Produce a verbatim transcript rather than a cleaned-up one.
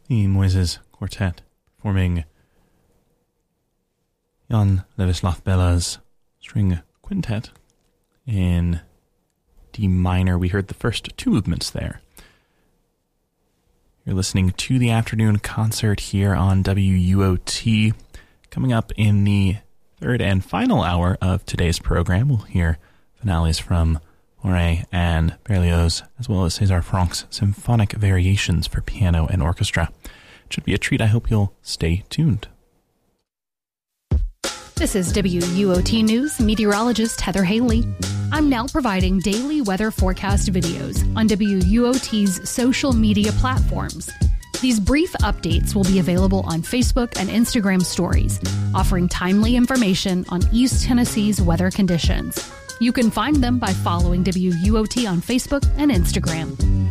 the Moises Quartet performing Jan Ladislav Bella's string quintet in D minor. We heard the first two movements there. You're listening to the afternoon concert here on W U O T. Coming up in the third and final hour of today's program, we'll hear finales from Fauré and Berlioz, as well as César Franck's symphonic variations for piano and orchestra. It should be a treat. I hope you'll stay tuned. This is W U O T News meteorologist Heather Haley. I'm now providing daily weather forecast videos on W U O T's social media platforms. These brief updates will be available on Facebook and Instagram stories, offering timely information on East Tennessee's weather conditions. You can find them by following W U O T on Facebook and Instagram.